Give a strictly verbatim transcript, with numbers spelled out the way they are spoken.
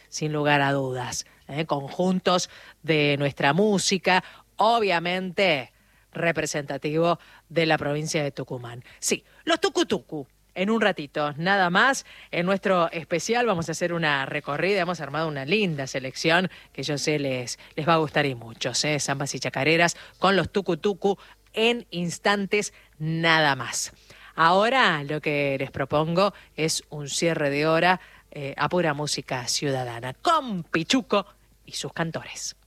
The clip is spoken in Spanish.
sin lugar a dudas, ¿eh? Conjuntos de nuestra música, obviamente representativo de la provincia de Tucumán. Sí, los tucutucu. En un ratito, nada más, en nuestro especial vamos a hacer una recorrida, hemos armado una linda selección que yo sé les, les va a gustar y muchos, ¿eh? Zambas y chacareras con los tucutucu en instantes nada más. Ahora lo que les propongo es un cierre de hora eh, a pura música ciudadana con Pichuco y sus cantores.